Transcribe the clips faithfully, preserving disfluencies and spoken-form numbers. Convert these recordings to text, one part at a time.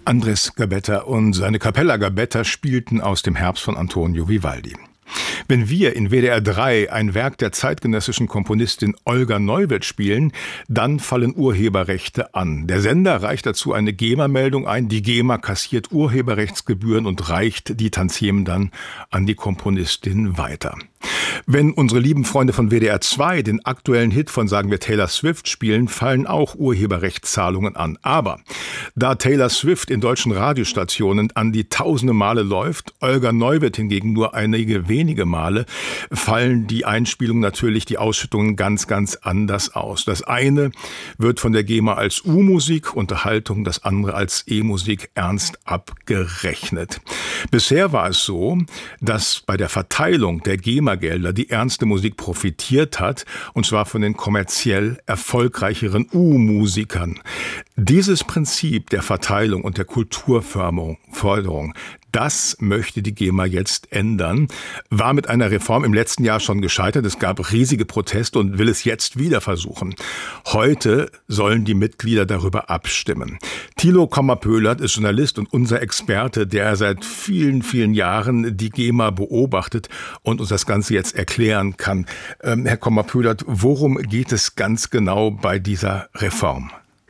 Andres Gabetta und seine Capella Gabetta spielten aus dem Herbst von Antonio Vivaldi. Wenn wir in W D R drei ein Werk der zeitgenössischen Komponistin Olga Neuwirth spielen, dann fallen Urheberrechte an. Der Sender reicht dazu eine GEMA-Meldung ein. Die GEMA kassiert Urheberrechtsgebühren und reicht die Tantiemen dann an die Komponistin weiter. Wenn unsere lieben Freunde von W D R zwei den aktuellen Hit von, sagen wir, Taylor Swift spielen, fallen auch Urheberrechtszahlungen an. Aber da Taylor Swift in deutschen Radiostationen an die tausende Male läuft, Olga Neuwirth hingegen nur einige wenige Male, fallen die Einspielungen natürlich, die Ausschüttungen ganz, ganz anders aus. Das eine wird von der GEMA als U-Musik, Unterhaltung, das andere als E-Musik ernst abgerechnet. Bisher war es so, dass bei der Verteilung der GEMA-Gelder die ernste Musik profitiert hat, und zwar von den kommerziell erfolgreicheren U-Musikern. Dieses Prinzip der Verteilung und der Kulturförderung, das möchte die GEMA jetzt ändern, war mit einer Reform im letzten Jahr schon gescheitert. Es gab riesige Proteste und will es jetzt wieder versuchen. Heute sollen die Mitglieder darüber abstimmen. Thilo Komma-Pöhlert ist Journalist und unser Experte, der seit vielen, vielen Jahren die GEMA beobachtet und uns das Ganze jetzt erklären kann. Ähm, Herr Komma-Pöhlert, worum geht es ganz genau bei dieser Reform?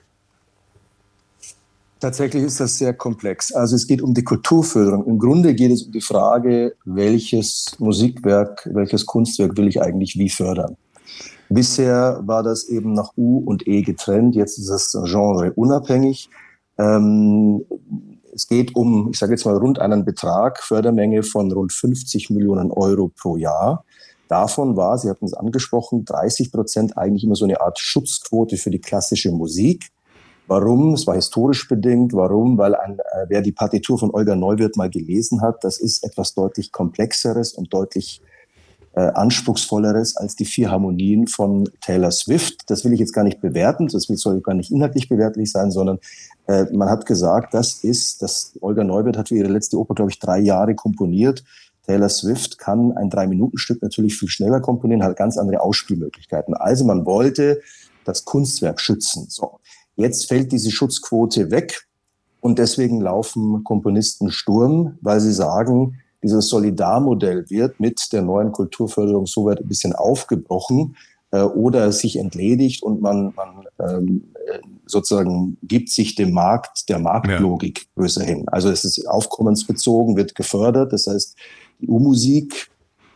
Tatsächlich ist das sehr komplex. Also es geht um die Kulturförderung. Im Grunde geht es um die Frage, welches Musikwerk, welches Kunstwerk will ich eigentlich wie fördern. Bisher war das eben nach U und E getrennt. Jetzt ist das Genre unabhängig. Ähm, es geht um, ich sage jetzt mal, rund einen Betrag, Fördermenge von rund fünfzig Millionen Euro pro Jahr. Davon war, Sie hatten es angesprochen, dreißig Prozent eigentlich immer so eine Art Schutzquote für die klassische Musik. Warum? Es war historisch bedingt. Warum? Weil ein, äh, wer die Partitur von Olga Neuwirth mal gelesen hat, das ist etwas deutlich Komplexeres und deutlich äh, Anspruchsvolleres als die vier Harmonien von Taylor Swift. Das will ich jetzt gar nicht bewerten, das soll gar nicht inhaltlich bewertlich sein, sondern äh, man hat gesagt, das ist, das Olga Neuwirth hat für ihre letzte Oper, glaube ich, drei Jahre komponiert. Taylor Swift kann ein Drei-Minuten-Stück natürlich viel schneller komponieren, hat ganz andere Ausspielmöglichkeiten. Also man wollte das Kunstwerk schützen. So. Jetzt fällt diese Schutzquote weg und deswegen laufen Komponisten Sturm, weil sie sagen, dieses Solidarmodell wird mit der neuen Kulturförderung so weit ein bisschen aufgebrochen äh, oder sich entledigt und man, man ähm, sozusagen gibt sich dem Markt, der Marktlogik ja. größer hin. Also es ist aufkommensbezogen, wird gefördert, das heißt, die U-Musik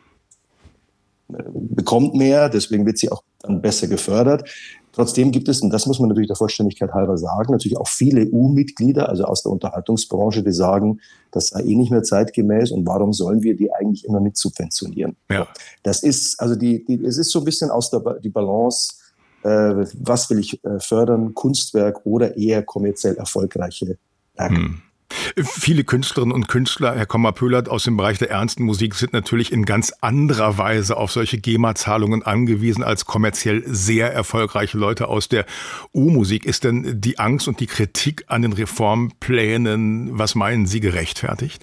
äh, bekommt mehr, deswegen wird sie auch dann besser gefördert. Trotzdem gibt es, und das muss man natürlich der Vollständigkeit halber sagen, natürlich auch viele U-Mitglieder, also aus der Unterhaltungsbranche, die sagen, das sei eh nicht mehr zeitgemäß und warum sollen wir die eigentlich immer mit subventionieren? Ja. Das ist, also die, die, es ist so ein bisschen aus der die Balance, äh, was will ich äh, fördern, Kunstwerk oder eher kommerziell erfolgreiche Werke. Hm. Viele Künstlerinnen und Künstler, Herr Komma-Pöhlert, aus dem Bereich der ernsten Musik sind natürlich in ganz anderer Weise auf solche GEMA-Zahlungen angewiesen als kommerziell sehr erfolgreiche Leute aus der U-Musik. Ist denn die Angst und die Kritik an den Reformplänen, was meinen Sie, gerechtfertigt?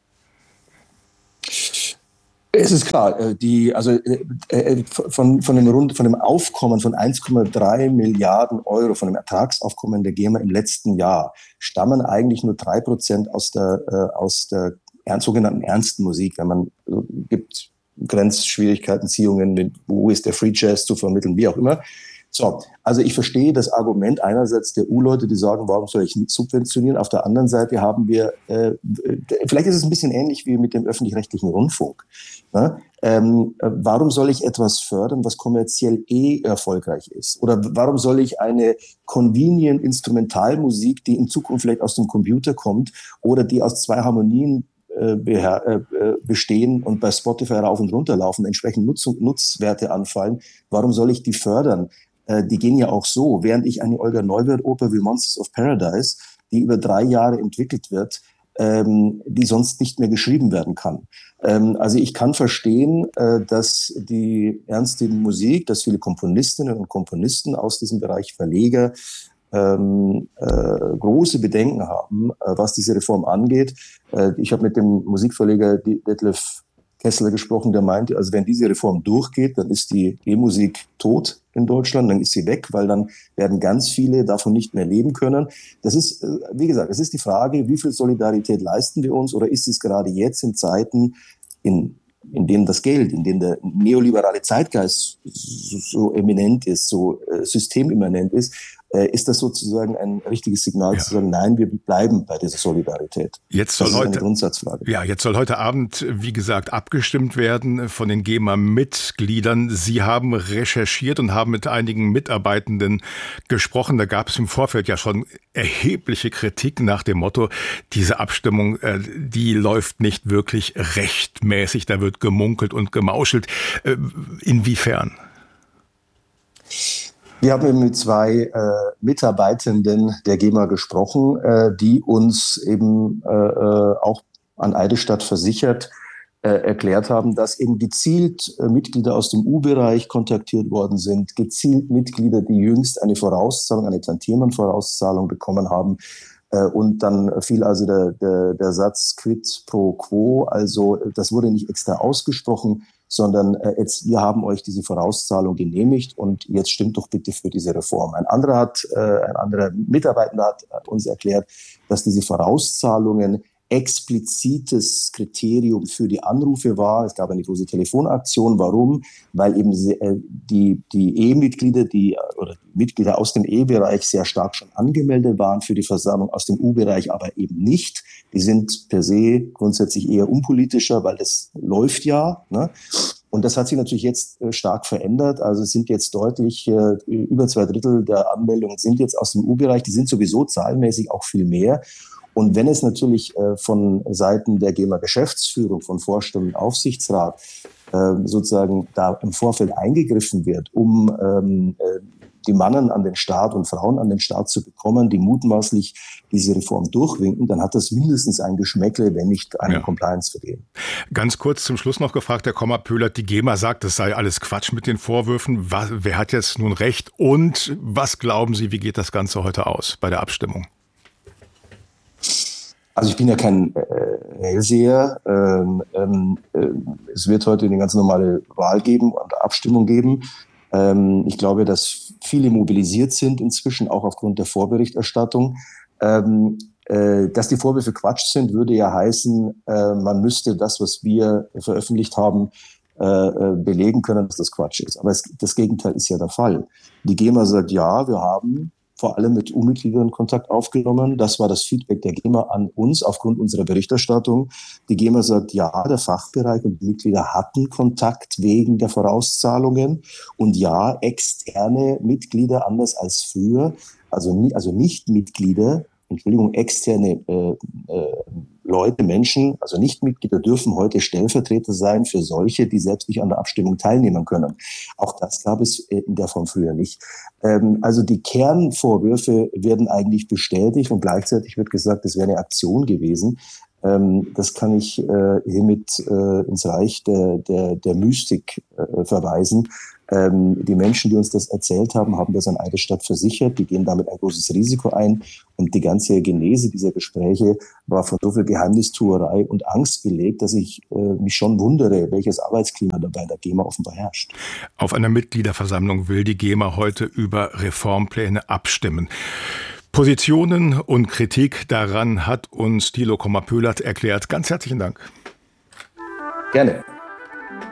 Es ist klar, die, also von, von, dem Rund, von dem Aufkommen von eins Komma drei Milliarden Euro, von dem Ertragsaufkommen der GEMA im letzten Jahr, stammen eigentlich nur drei Prozent aus der, aus der sogenannten ernsten Musik. Wenn man gibt Grenzschwierigkeiten, Ziehungen, mit, wo ist der Free Jazz zu vermitteln, wie auch immer. So, also ich verstehe das Argument einerseits der U-Leute, die sagen, warum soll ich nicht subventionieren? Auf der anderen Seite haben wir, äh, vielleicht ist es ein bisschen ähnlich wie mit dem öffentlich-rechtlichen Rundfunk. Ne? Ähm, warum soll ich etwas fördern, was kommerziell eh erfolgreich ist? Oder warum soll ich eine convenient Instrumentalmusik, die in Zukunft vielleicht aus dem Computer kommt oder die aus zwei Harmonien äh, beher- äh, bestehen und bei Spotify rauf und runter laufen, entsprechend Nutz- Nutzwerte anfallen, warum soll ich die fördern? Die gehen ja auch so, während ich eine Olga Neuwirth-Oper wie Monsters of Paradise, die über drei Jahre entwickelt wird, ähm, die sonst nicht mehr geschrieben werden kann. Ähm, also ich kann verstehen, äh, dass die ernste Musik, dass viele Komponistinnen und Komponisten aus diesem Bereich, Verleger, ähm, äh, große Bedenken haben, äh, was diese Reform angeht. Äh, ich habe mit dem Musikverleger Detlef Kessler gesprochen, der meinte, also wenn diese Reform durchgeht, dann ist die E-Musik tot in Deutschland, dann ist sie weg, weil dann werden ganz viele davon nicht mehr leben können. Das ist, wie gesagt, es ist die Frage, wie viel Solidarität leisten wir uns, oder ist es gerade jetzt in Zeiten, in, in denen das Geld, in denen der neoliberale Zeitgeist so, so eminent ist, so äh, systemimmanent ist, äh, ist das sozusagen ein richtiges Signal ja. zu sagen, nein, wir bleiben bei dieser Solidarität. Jetzt soll das ist heute, eine Grundsatzfrage. Ja, jetzt soll heute Abend, wie gesagt, abgestimmt werden von den GEMA-Mitgliedern. Sie haben recherchiert und haben mit einigen Mitarbeitenden gesprochen. Da gab es im Vorfeld ja schon erhebliche Kritik nach dem Motto, diese Abstimmung, äh, die läuft nicht wirklich rechtmäßig. Da wird gemunkelt und gemauschelt. Äh, inwiefern? Wir haben eben mit zwei äh, Mitarbeitenden der GEMA gesprochen, äh, die uns eben äh, auch an Eidesstadt versichert äh, erklärt haben, dass eben gezielt äh, Mitglieder aus dem U-Bereich kontaktiert worden sind, gezielt Mitglieder, die jüngst eine Vorauszahlung, eine Tantiemenvorauszahlung bekommen haben. Äh, und dann fiel also der, der, der Satz quid pro quo, also das wurde nicht extra ausgesprochen, sondern äh, jetzt, wir haben euch diese Vorauszahlung genehmigt und jetzt stimmt doch bitte für diese Reform. Ein anderer hat, äh, ein anderer Mitarbeiter hat uns erklärt, dass diese Vorauszahlungen explizites Kriterium für die Anrufe war. Es gab eine große Telefonaktion. Warum? Weil eben die, die E-Mitglieder, die, oder die Mitglieder aus dem E-Bereich sehr stark schon angemeldet waren für die Versammlung, aus dem U-Bereich aber eben nicht. Die sind per se grundsätzlich eher unpolitischer, weil das läuft ja, ne? Und das hat sich natürlich jetzt stark verändert. Also es sind jetzt deutlich, äh, über zwei Drittel der Anmeldungen sind jetzt aus dem U-Bereich. Die sind sowieso zahlenmäßig auch viel mehr. Und wenn es natürlich äh, von Seiten der GEMA-Geschäftsführung, von Vorstand und Aufsichtsrat äh, sozusagen da im Vorfeld eingegriffen wird, um ähm, äh, die Mannen an den Start und Frauen an den Start zu bekommen, die mutmaßlich diese Reform durchwinken, dann hat das mindestens ein Geschmäckle, wenn nicht eine ja. Compliance vergeben. Ganz kurz zum Schluss noch gefragt, Herr Kommer-Pöhlert, die GEMA sagt, das sei alles Quatsch mit den Vorwürfen. Was, wer hat jetzt nun recht? Und was glauben Sie, wie geht das Ganze heute aus bei der Abstimmung? Also ich bin ja kein äh, Hellseher. Ähm, ähm, äh, es wird heute eine ganz normale Wahl geben und Abstimmung geben. Ähm, ich glaube, dass viele mobilisiert sind inzwischen, auch aufgrund der Vorberichterstattung. Ähm, äh, dass die Vorwürfe Quatsch sind, würde ja heißen, äh, man müsste das, was wir veröffentlicht haben, äh, belegen können, dass das Quatsch ist. Aber es, das Gegenteil ist ja der Fall. Die GEMA sagt, ja, wir haben vor allem mit U-Mitgliedern Kontakt aufgenommen. Das war das Feedback der GEMA an uns aufgrund unserer Berichterstattung. Die GEMA sagt, ja, der Fachbereich und die Mitglieder hatten Kontakt wegen der Vorauszahlungen. Und ja, externe Mitglieder, anders als früher, also, nie, also nicht Mitglieder, Entschuldigung, externe äh, äh, Leute, Menschen, also Nichtmitglieder dürfen heute Stellvertreter sein für solche, die selbst nicht an der Abstimmung teilnehmen können. Auch das gab es in der Form früher nicht. Ähm, also die Kernvorwürfe werden eigentlich bestätigt und gleichzeitig wird gesagt, es wäre eine Aktion gewesen. Ähm, das kann ich äh, hiermit äh, ins Reich der, der, der Mystik äh, verweisen. Ähm, die Menschen, die uns das erzählt haben, haben das an Eidesstadt versichert. Die gehen damit ein großes Risiko ein. Und die ganze Genese dieser Gespräche war von so viel Geheimnistuerei und Angst belegt, dass ich äh, mich schon wundere, welches Arbeitsklima dabei der GEMA offenbar herrscht. Auf einer Mitgliederversammlung will die GEMA heute über Reformpläne abstimmen. Positionen und Kritik daran hat uns Thilo Kommer-Pöhlert erklärt. Ganz herzlichen Dank. Gerne.